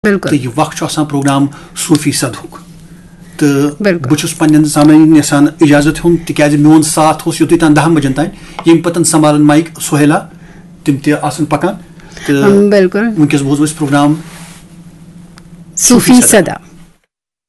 तो यह वक्त प्रोग्राम सूफी सदहुक तो बहुत पन्न सामन यसान इजाजत हूँ तिकाज मोन साथ योत तान 10 बजन तान यम पतन संभालन माइक सुहेला तिम तन पकान तो वनकस बोजो प्रोग्राम सूफी सदा।